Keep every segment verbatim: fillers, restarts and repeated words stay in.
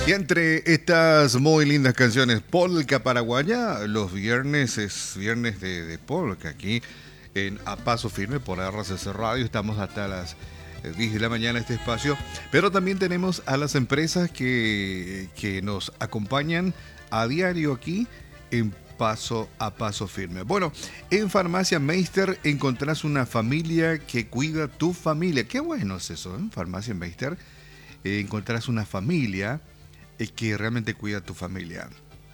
Y entre estas muy lindas canciones polka paraguaya, los viernes es viernes de, de polka aquí en A Paso Firme por R C C Radio. Estamos hasta las diez de la mañana este espacio, pero también tenemos a las empresas que, que nos acompañan a diario aquí en Paso a Paso Firme. Bueno, en Farmacia Meister encontrás una familia que cuida tu familia. Qué bueno es eso, ¿eh? En Farmacia Meister eh, encontrás una familia eh, que realmente cuida tu familia.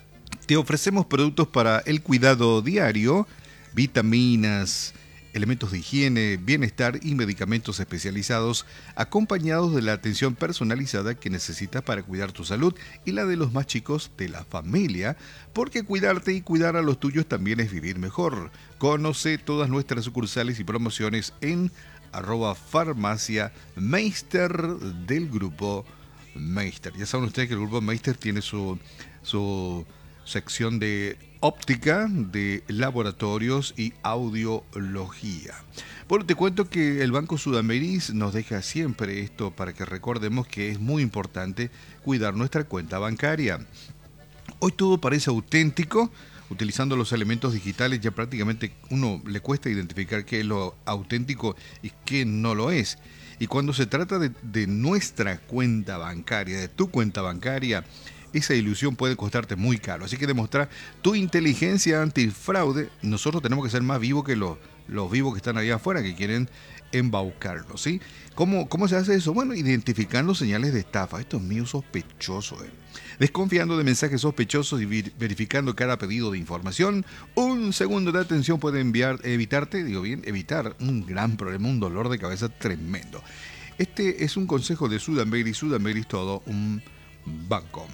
Te ofrecemos productos para el cuidado diario, vitaminas, elementos de higiene, bienestar y medicamentos especializados, acompañados de la atención personalizada que necesitas para cuidar tu salud y la de los más chicos de la familia, porque cuidarte y cuidar a los tuyos también es vivir mejor. Conoce todas nuestras sucursales y promociones en arroba farmacia Meister del grupo Meister. Ya saben ustedes que el grupo Meister tiene su, su sección de óptica, de laboratorios y audiología. Bueno, te cuento que el Banco Sudameris nos deja siempre esto para que recordemos que es muy importante cuidar nuestra cuenta bancaria. Hoy todo parece auténtico. Utilizando los elementos digitales ya prácticamente uno le cuesta identificar qué es lo auténtico y qué no lo es. Y cuando se trata de, de nuestra cuenta bancaria, de tu cuenta bancaria, esa ilusión puede costarte muy caro. Así que demostrar tu inteligencia antifraude. Nosotros tenemos que ser más vivos que los, los vivos que están allá afuera, que quieren embaucarnos, ¿sí? ¿Cómo, ¿Cómo se hace eso? Bueno, identificando señales de estafa. Esto es mío sospechoso, ¿eh? Desconfiando de mensajes sospechosos y verificando cada pedido de información. Un segundo de atención puede enviar, evitarte, digo bien, evitar un gran problema, un dolor de cabeza tremendo. Este es un consejo de Sudameris. Sudameris todo un banco.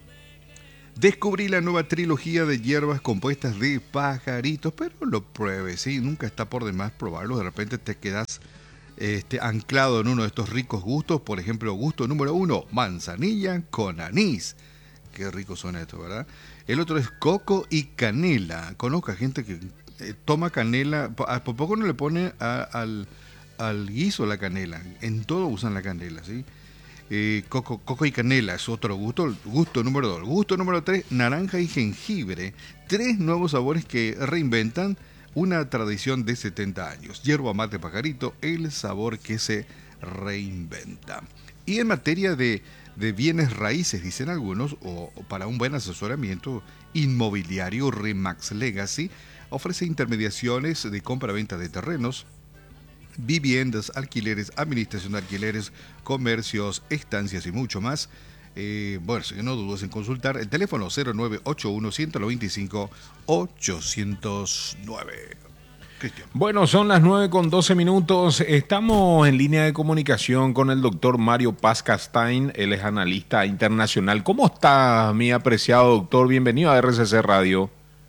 Descubrí la nueva trilogía de hierbas compuestas de pajaritos, pero lo pruebes, ¿sí? Nunca está por demás probarlo. De repente te quedas este, anclado en uno de estos ricos gustos. Por ejemplo, gusto número uno, manzanilla con anís. Qué rico suena esto, ¿verdad? El otro es coco y canela. Conozco a gente que eh, toma canela, por poco no le pone a, al, al guiso la canela. En todo usan la canela, ¿sí? Eh, coco, coco y canela es otro gusto. Gusto número dos. Gusto número tres, naranja y jengibre. Tres nuevos sabores que reinventan una tradición de setenta años. Hierba mate pajarito, el sabor que se reinventa. Y en materia de, de bienes raíces, dicen algunos, o, o para un buen asesoramiento inmobiliario, Remax Legacy ofrece intermediaciones de compra-venta de terrenos, viviendas, alquileres, administración de alquileres, comercios, estancias y mucho más. Eh, bueno, si no dudes en consultar el teléfono cero nueve ocho uno, uno dos cinco, ocho cero nueve. Cristian. Bueno, son las nueve con doce minutos. Estamos en línea de comunicación con el doctor Mario Paz Castain. Él es analista internacional. ¿Cómo está, mi apreciado doctor? Bienvenido a R C C Radio.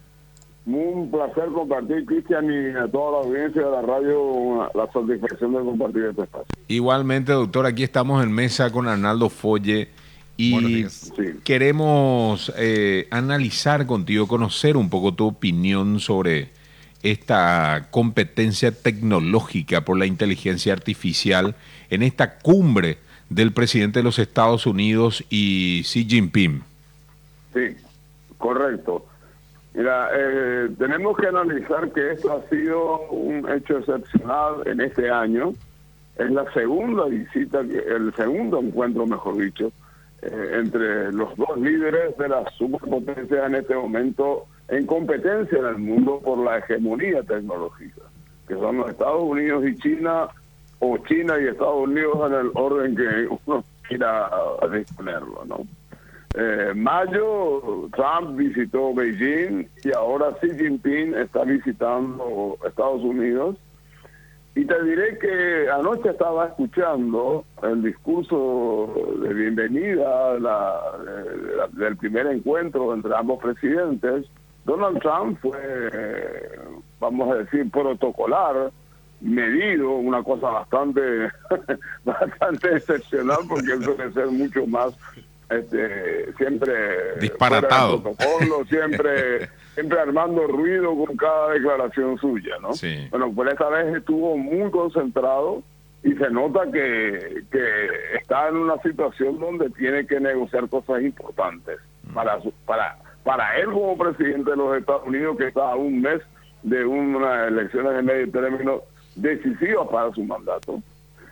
Un placer compartir, Cristian, y a toda la audiencia de la radio, la satisfacción de compartir este espacio. Igualmente, doctor, aquí estamos en mesa con Arnaldo Folle y sí. queremos eh, analizar contigo, conocer un poco tu opinión sobre esta competencia tecnológica por la inteligencia artificial en esta cumbre del presidente de los Estados Unidos y Xi Jinping. Sí, correcto. Mira, eh, tenemos que analizar que esto ha sido un hecho excepcional en este año. Es la segunda visita, el segundo encuentro, mejor dicho, eh, entre los dos líderes de las superpotencias en este momento en competencia en el mundo por la hegemonía tecnológica, que son los Estados Unidos y China, o China y Estados Unidos en el orden que uno quiera disponerlo, ¿no? Eh, mayo, Trump visitó Beijing y ahora Xi Jinping está visitando Estados Unidos. Y te diré que anoche estaba escuchando el discurso de bienvenida la, de, la, del primer encuentro entre ambos presidentes. Donald Trump fue, eh, vamos a decir, protocolar, medido, una cosa bastante, bastante excepcional, porque él suele ser mucho más Este, siempre disparatado, protocolo, siempre siempre armando ruido con cada declaración suya, ¿no? Sí. Bueno, pues esta vez estuvo muy concentrado y se nota que, que está en una situación donde tiene que negociar cosas importantes para su, para para él como presidente de los Estados Unidos, que está a un mes de unas elecciones de medio término decisivas para su mandato,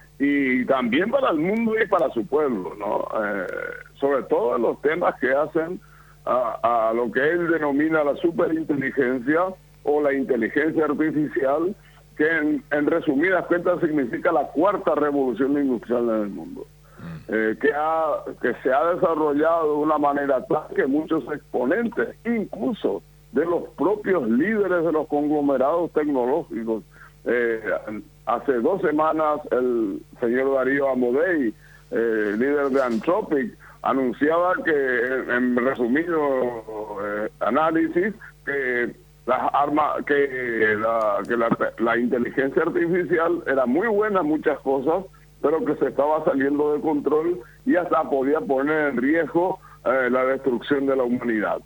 y también para el mundo y para su pueblo, ¿no? Eh, sobre todo en los temas que hacen a, a lo que él denomina la superinteligencia o la inteligencia artificial, que en, en resumidas cuentas significa la cuarta revolución industrial en el mundo. Eh, que, ha, que se ha desarrollado de una manera tal que muchos exponentes, incluso de los propios líderes de los conglomerados tecnológicos, eh, hace dos semanas el señor Darío Amodei, eh, líder de Anthropic, anunciaba que, en resumido eh, análisis, que las armas, que, la, que la, la inteligencia artificial era muy buena en muchas cosas, pero que se estaba saliendo de control y hasta podía poner en riesgo eh, la destrucción de la humanidad.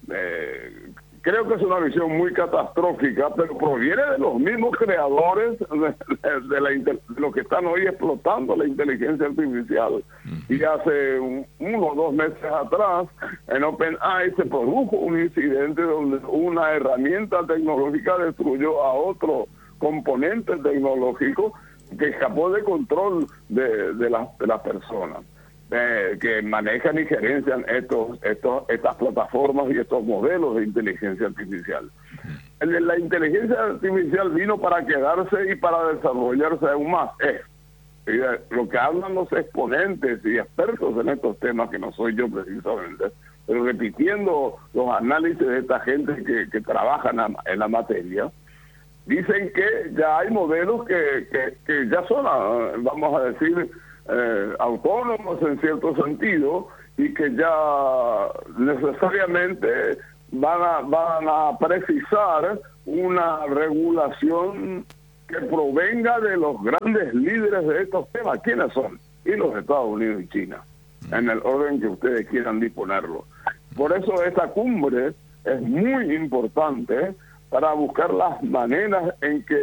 Eh, creo que es una visión muy catastrófica, pero proviene de los mismos creadores de, de, de, la, de los que están hoy explotando la inteligencia artificial. Y hace un, uno o dos meses atrás, en OpenAI se produjo un incidente donde una herramienta tecnológica destruyó a otro componente tecnológico que escapó de control de, de las de las personas eh, que manejan y gerencian estos, estos, estas plataformas y estos modelos de inteligencia artificial. El, la inteligencia artificial vino para quedarse y para desarrollarse aún más. Es eh, lo que hablan los exponentes y expertos en estos temas, que no soy yo precisamente, pero repitiendo los análisis de esta gente que, que trabaja en la, en la materia. Dicen que ya hay modelos que, que, que ya son, vamos a decir, eh, autónomos en cierto sentido, y que ya necesariamente van a, van a precisar una regulación que provenga de los grandes líderes de estos temas. ¿Quiénes son? Y los Estados Unidos y China, en el orden que ustedes quieran disponerlo. Por eso esta cumbre es muy importante, para buscar las maneras en que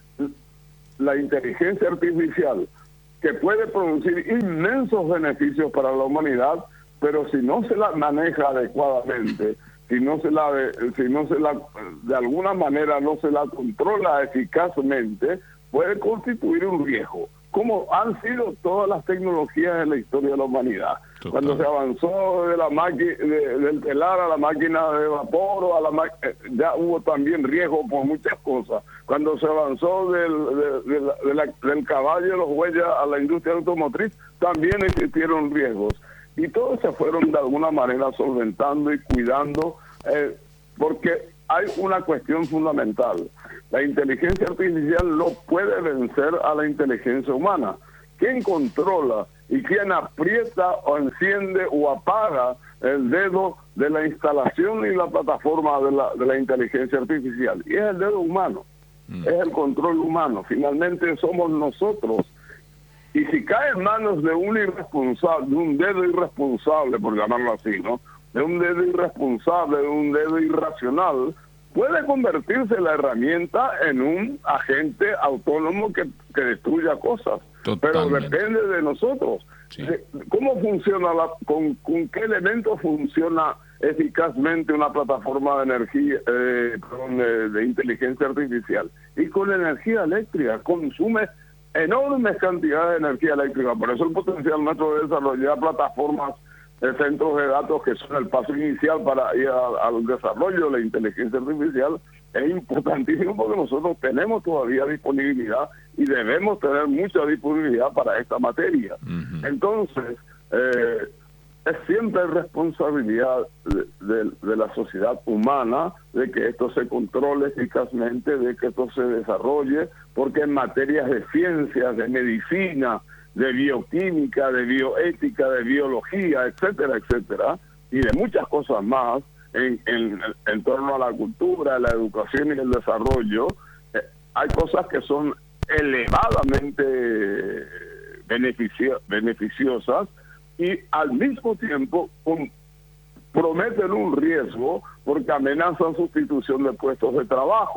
la inteligencia artificial, que puede producir inmensos beneficios para la humanidad, pero si no se la maneja adecuadamente, si no se la de, si no se la de alguna manera no se la controla eficazmente, puede constituir un riesgo, como han sido todas las tecnologías en la historia de la humanidad. Total. Cuando se avanzó de la máquina de, del telar a la máquina de vapor, o a la ya hubo también riesgo por muchas cosas. Cuando se avanzó del, de, de la, de la, del caballo de los bueyes a la industria automotriz, también existieron riesgos. Y todos se fueron de alguna manera solventando y cuidando, eh, porque hay una cuestión fundamental. La inteligencia artificial no puede vencer a la inteligencia humana. ¿Quién controla y quién aprieta o enciende o apaga el dedo de la instalación y la plataforma de la, de la inteligencia artificial? Y es el dedo humano, mm. es el control humano. Finalmente somos nosotros. Y si cae en manos de un irresponsable, de un dedo irresponsable, por llamarlo así, ¿no? De un dedo irresponsable, de un dedo irracional, puede convertirse la herramienta en un agente autónomo que, que destruya cosas. Totalmente. Pero depende de nosotros. Sí. De, ¿Cómo funciona, la, con, con qué elementos funciona eficazmente una plataforma de energía, eh, perdón, de, de inteligencia artificial? Y con energía eléctrica, consume enormes cantidades de energía eléctrica. Por eso el potencial nuestro de desarrollar plataformas de centros de datos, que son el paso inicial para ir a, al desarrollo de la inteligencia artificial, es importantísimo, porque nosotros tenemos todavía disponibilidad y debemos tener mucha disponibilidad para esta materia. Uh-huh. Entonces, eh, es siempre responsabilidad de, de, de la sociedad humana de que esto se controle eficazmente, de que esto se desarrolle, porque en materias de ciencias, de medicina, de bioquímica, de bioética, de biología, etcétera, etcétera, y de muchas cosas más en, en, en torno a la cultura, la educación y el desarrollo, eh, hay cosas que son elevadamente beneficio, beneficiosas y al mismo tiempo um, prometen un riesgo, porque amenazan sustitución de puestos de trabajo,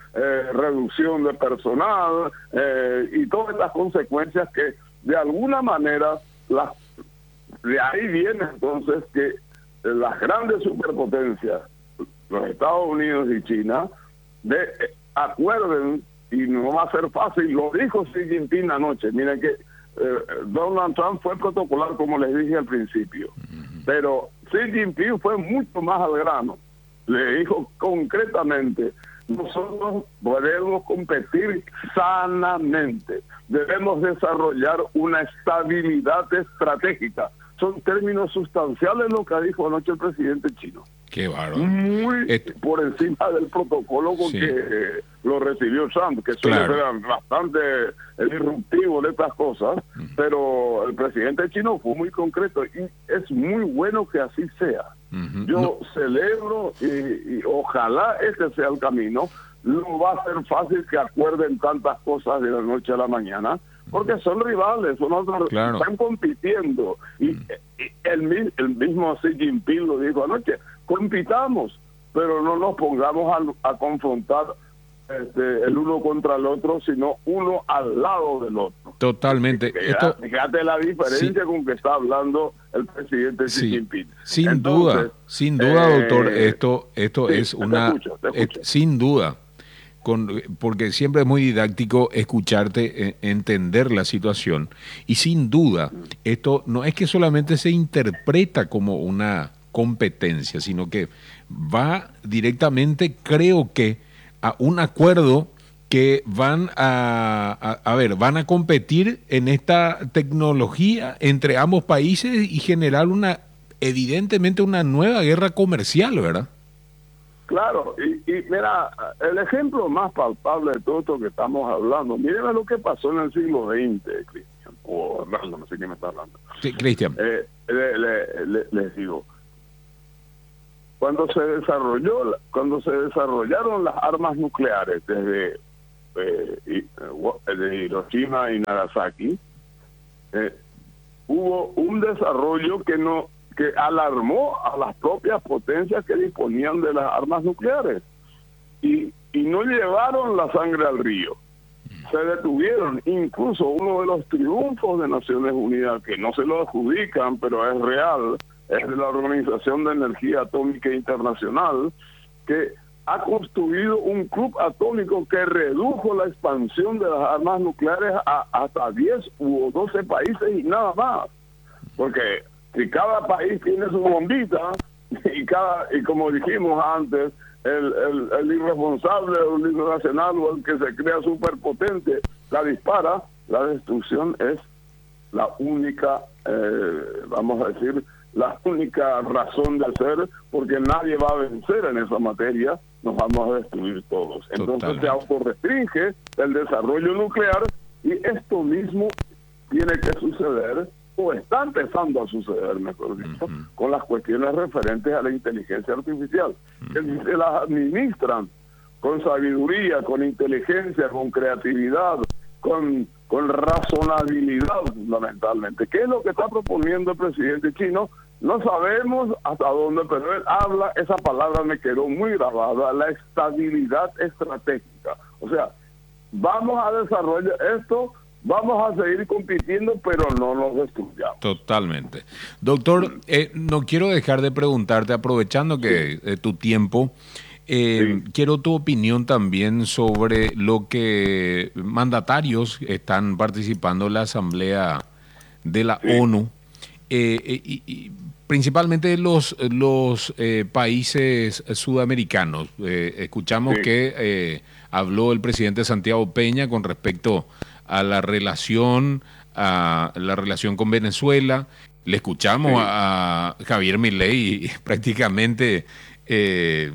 eh, reducción de personal eh, y todas estas consecuencias que de alguna manera las, de ahí viene entonces que las grandes superpotencias, los Estados Unidos y China, de, eh, acuerden, y no va a ser fácil, lo dijo Xi Jinping anoche, miren que eh, Donald Trump fue protocolar como les dije al principio, uh-huh. pero Xi Jinping fue mucho más al grano, le dijo concretamente, nosotros podemos competir sanamente, debemos desarrollar una estabilidad estratégica. Son términos sustanciales lo que dijo anoche el presidente chino. Qué bárbaro. Muy este... por encima del protocolo con sí. que eh, lo recibió Trump, que suele claro. ser bastante disruptivo de estas cosas, uh-huh. pero el presidente chino fue muy concreto y es muy bueno que así sea. Uh-huh. Yo no. celebro y, y ojalá ese sea el camino. No va a ser fácil que acuerden tantas cosas de la noche a la mañana, porque son rivales, son otros, claro. están compitiendo. Y, mm. y el, el mismo Xi Jinping lo dijo anoche, compitamos, pero no nos pongamos a, a confrontar este, el uno contra el otro, sino uno al lado del otro. Totalmente. Fíjate, Esto... fíjate la diferencia sí. con que está hablando el presidente Xi sí. Jinping. Sin Entonces, duda, sin duda, eh, doctor, esto, esto sí, es una... Te escucho, te escucho. Eh, sin duda. Con, porque siempre es muy didáctico escucharte, eh, entender la situación. Y sin duda, esto no es que solamente se interpreta como una competencia, sino que va directamente, creo que, a un acuerdo que van a, a, a ver, van a competir en esta tecnología entre ambos países y generar una, evidentemente, una nueva guerra comercial, ¿verdad? Claro, y, y mira, el ejemplo más palpable de todo esto que estamos hablando, miren lo que pasó en el siglo veinte, Cristian, o Hernando, no sé quién me está hablando. Sí, Cristian. Eh, le, le, le, les digo, cuando se desarrolló, cuando se desarrollaron las armas nucleares desde eh, de Hiroshima y Nagasaki, eh, hubo un desarrollo que no que alarmó a las propias potencias que disponían de las armas nucleares y, y no llevaron la sangre al río, se detuvieron. Incluso uno de los triunfos de Naciones Unidas, que no se lo adjudican pero es real, es de la Organización de Energía Atómica Internacional, que ha construido un club atómico que redujo la expansión de las armas nucleares a hasta diez u doce países y nada más, porque si cada país tiene su bombita y cada y como dijimos antes, el, el, el irresponsable o el irracional o el que se crea superpotente la dispara, la destrucción es la única, eh, vamos a decir, la única razón de hacer, porque nadie va a vencer en esa materia, nos vamos a destruir todos. Entonces Totalmente. Se autorrestringe el desarrollo nuclear y esto mismo tiene que suceder, o está empezando a suceder, mejor dicho, uh-huh. con las cuestiones referentes a la inteligencia artificial, uh-huh. que se las administran con sabiduría, con inteligencia, con creatividad, con, con razonabilidad fundamentalmente. ¿Qué es lo que está proponiendo el presidente chino? No sabemos hasta dónde, pero él habla, esa palabra me quedó muy grabada, la estabilidad estratégica. O sea, vamos a desarrollar esto, vamos a seguir compitiendo, pero no nos destruyamos. Totalmente. Doctor, eh, no quiero dejar de preguntarte, aprovechando que sí. eh, tu tiempo, eh, sí. quiero tu opinión también sobre lo que mandatarios están participando en la Asamblea de la sí. ONU, eh, eh, y, y principalmente los, los eh, países sudamericanos. Eh, escuchamos sí. que eh, habló el presidente Santiago Peña con respecto a la relación, a la relación con Venezuela. Le escuchamos sí. a Javier Milei prácticamente eh,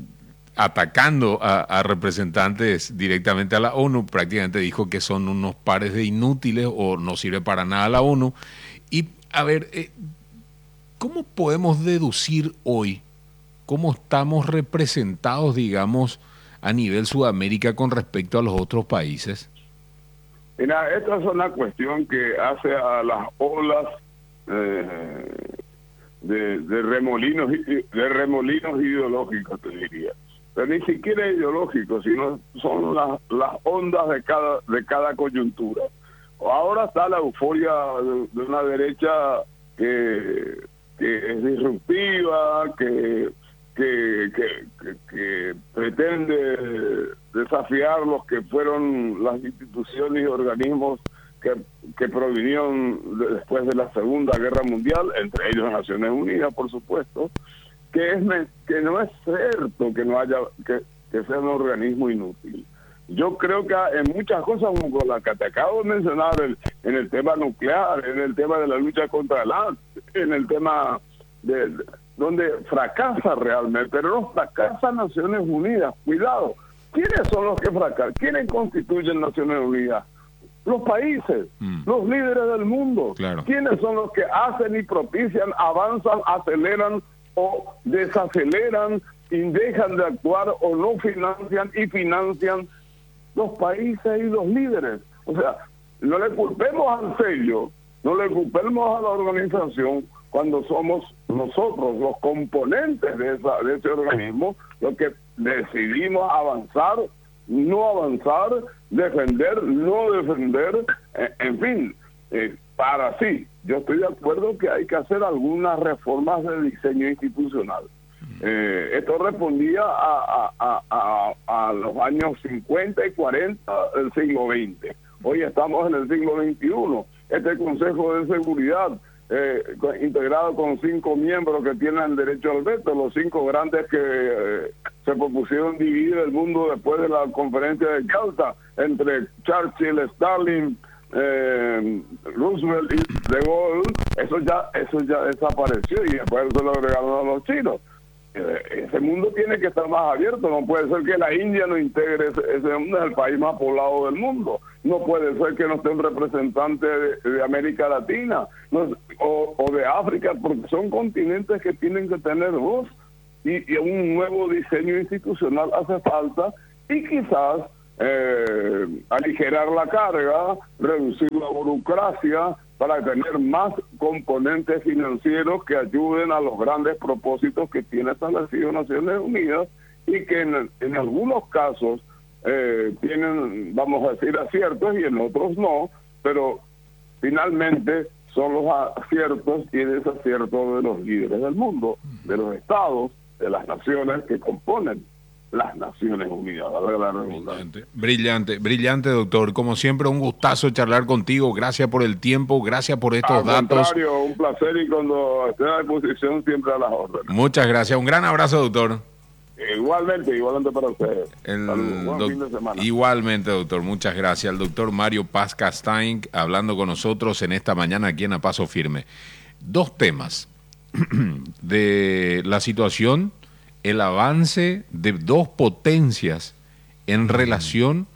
atacando a, a representantes directamente a la ONU. Prácticamente dijo que son unos pares de inútiles o no sirve para nada la ONU. Y, a ver, eh, ¿cómo podemos deducir hoy cómo estamos representados, digamos, a nivel Sudamérica con respecto a los otros países? Mira, esta es una cuestión que hace a las olas eh, de, de remolinos de remolinos ideológicos, te diría. pero ni siquiera ideológico, sino son las, las ondas de cada, de cada coyuntura. Ahora está la euforia de, de una derecha que, que es disruptiva, que, que, que, que, que pretende desafiar los que fueron las instituciones y organismos que, que provinieron de, después de la Segunda Guerra Mundial, entre ellos Naciones Unidas, por supuesto, que es que no es cierto que no haya que, que sea un organismo inútil. Yo creo que en muchas cosas, como la que te acabo de mencionar, en, en el tema nuclear, en el tema de la lucha contra el A N, en el tema de, de donde fracasa realmente, pero no fracasa Naciones Unidas. Cuidado, ¿quiénes son los que fracasan? ¿Quiénes constituyen Naciones Unidas? Los países, mm. los líderes del mundo. Claro. ¿Quiénes son los que hacen y propician, avanzan, aceleran o desaceleran y dejan de actuar o no financian y financian? Los países y los líderes. O sea, no le culpemos al sello, no le culpemos a la organización cuando somos nosotros los componentes de, esa, de ese organismo los que decidimos avanzar, no avanzar, defender, no defender, eh, en fin, eh, para sí. Yo estoy de acuerdo que hay que hacer algunas reformas de diseño institucional. Eh, esto respondía a, a, a, a, a los años cincuenta y cuarenta del siglo veinte. Hoy estamos en el siglo veintiuno. Este Consejo de Seguridad, eh, integrado con cinco miembros que tienen derecho al veto, los cinco grandes que eh, se propusieron dividir el mundo después de la conferencia de Yalta, entre Churchill, Stalin, eh, Roosevelt y De Gaulle, eso ya, eso ya desapareció y después se lo agregaron a los chinos. Ese mundo tiene que estar más abierto. No puede ser que la India no integre ese, ese mundo, es el país más poblado del mundo. No puede ser que no estén representantes de, de América Latina no, o, o de África, porque son continentes que tienen que tener voz y, y un nuevo diseño institucional hace falta y quizás eh, aligerar la carga, reducir la burocracia, para tener más componentes financieros que ayuden a los grandes propósitos que tiene establecido Naciones Unidas y que en, en algunos casos eh, tienen, vamos a decir, aciertos y en otros no, pero finalmente son los aciertos y desaciertos de los líderes del mundo, de los estados, de las naciones que componen las Naciones Unidas. La brillante, brillante, brillante, doctor. Como siempre, un gustazo charlar contigo. Gracias por el tiempo, gracias por estos Al datos. Al contrario, un placer y cuando esté a disposición siempre a las órdenes. Muchas gracias. Un gran abrazo, doctor. Igualmente, igualmente para ustedes. El Buen fin de semana. Igualmente, doctor. Muchas gracias. El doctor Mario Paz Castaing hablando con nosotros en esta mañana aquí en A Paso Firme. Dos temas de la situación, el avance de dos potencias en relación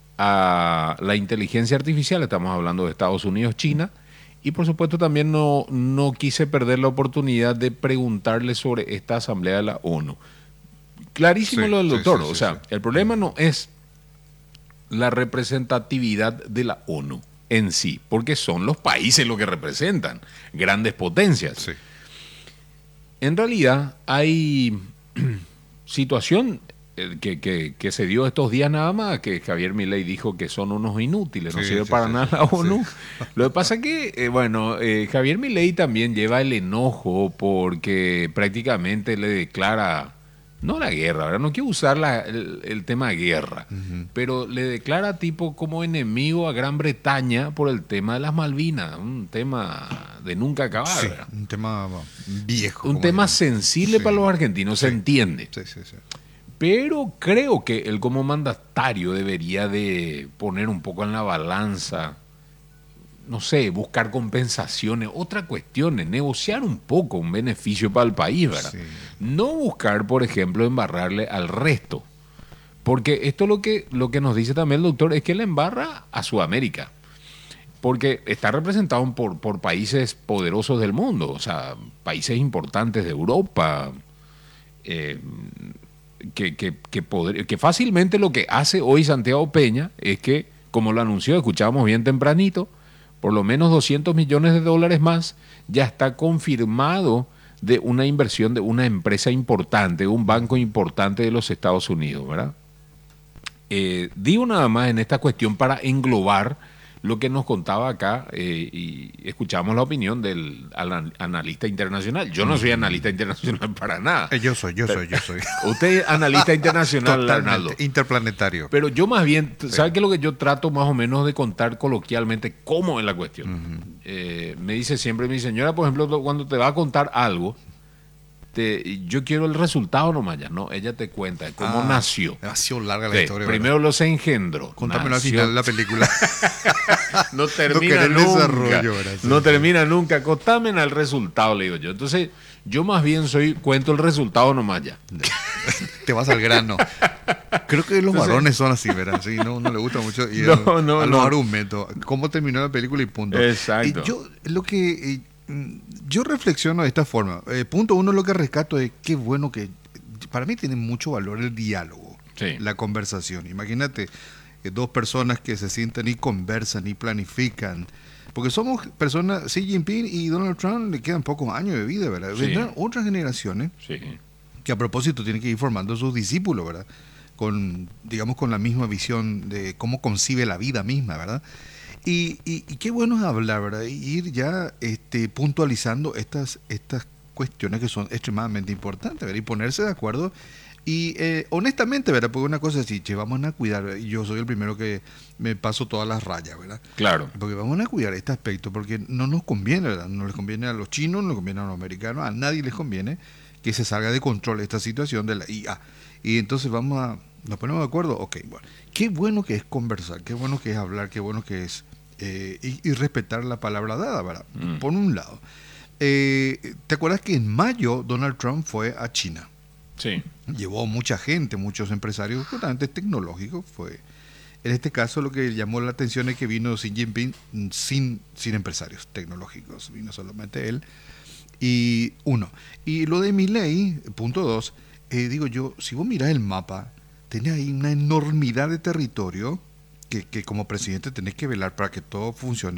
a la inteligencia artificial. Estamos hablando de Estados Unidos, China, y por supuesto también no, no quise perder la oportunidad de preguntarle sobre esta asamblea de la ONU. Clarísimo sí, lo del doctor, sí, sí, o sea, sí, sí. El problema no es la representatividad de la ONU en sí, porque son los países los que representan, grandes potencias. Sí. En realidad hay situación que, que, que se dio estos días nada más, que Javier Milei dijo que son unos inútiles, no sí, sirve sí, para sí, nada sí, la ONU. Sí. Lo que pasa es que, eh, bueno, eh, Javier Milei también lleva el enojo porque prácticamente le declara, no la guerra, ¿verdad? No quiero usar la, el, el tema guerra, uh-huh. pero le declara tipo como enemigo a Gran Bretaña por el tema de las Malvinas, un tema de nunca acabar. Sí, un tema viejo. Un tema dirían. sensible sí. para los argentinos, sí. se entiende. Sí, sí, sí. Pero creo que él como mandatario debería de poner un poco en la balanza, no sé, buscar compensaciones, otra cuestión, negociar un poco un beneficio para el país, ¿verdad? Sí. No buscar, por ejemplo, embarrarle al resto. Porque esto lo que, lo que nos dice también el doctor es que le embarra a Sudamérica. Porque está representado por, por países poderosos del mundo, o sea, países importantes de Europa, eh, que, que, que, poder, que fácilmente lo que hace hoy Santiago Peña es que, como lo anunció, escuchábamos bien tempranito, por lo menos doscientos millones de dólares más ya está confirmado de una inversión de una empresa importante, un banco importante de los Estados Unidos, ¿verdad? Eh, digo nada más en esta cuestión para englobar lo que nos contaba acá eh, y escuchamos la opinión del analista internacional. Yo no soy analista internacional para nada. Eh, yo soy, yo soy, yo soy. Usted es analista internacional, Totalmente, Arnaldo. Interplanetario. Pero yo más bien, sí. ¿sabe qué es lo que yo trato más o menos de contar coloquialmente cómo es la cuestión? Uh-huh. eh, me dice siempre mi señora, por ejemplo, cuando te va a contar algo, Te, yo quiero el resultado nomás ya, ¿no? Ella te cuenta cómo ah, nació. Nació larga la sí, historia. Primero los engendró. Contámelo al final de la película. no termina no nunca. Sí, no sí. termina nunca. Contame el resultado, le digo yo. Entonces, yo más bien soy, cuento el resultado nomás ya. Te vas al grano. Creo que los varones son así, ¿verdad? Sí, no, no le gusta mucho. Y no, el, no, a no. los argumentos. ¿Cómo terminó la película y punto? Exacto. Y yo, lo que... Eh, Yo reflexiono de esta forma. Eh, punto uno, lo que rescato es qué bueno que... Para mí tiene mucho valor el diálogo, sí. la conversación. Imagínate eh, dos personas que se sientan y conversan y planifican. Porque somos personas... Xi Jinping y Donald Trump le quedan pocos años de vida, ¿verdad? Sí. Vendrán otras generaciones sí. que a propósito tienen que ir formando a sus discípulos, ¿verdad? Con, digamos, con la misma visión de cómo concibe la vida misma, ¿verdad? Y, y, y qué bueno es hablar, ¿verdad? Y ir ya este, puntualizando estas, estas cuestiones que son extremadamente importantes, ¿verdad? Y ponerse de acuerdo. Y eh, honestamente, ¿verdad? Porque una cosa es decir, che, vamos a cuidar, ¿verdad? Y yo soy el primero que me paso todas las rayas, ¿verdad? Claro. Porque vamos a cuidar este aspecto, porque no nos conviene, ¿verdad? No les conviene a los chinos, no les conviene a los americanos, a nadie les conviene que se salga de control esta situación de la I A. Y entonces vamos a, ¿nos ponemos de acuerdo? Ok, bueno. Qué bueno que es conversar, qué bueno que es hablar, qué bueno que es... Eh, y, y respetar la palabra dada, ¿verdad? Mm. Por un lado. Eh, ¿Te acuerdas que en mayo Donald Trump fue a China? Sí. Llevó mucha gente, muchos empresarios justamente tecnológicos. Fue. En este caso lo que llamó la atención es que vino Xi Jinping sin, sin empresarios tecnológicos, vino solamente él. Y uno. Y lo de Milei, punto dos, eh, digo yo, si vos mirás el mapa, tenés ahí una enormidad de territorio Que, que como presidente tenés que velar para que todo funcione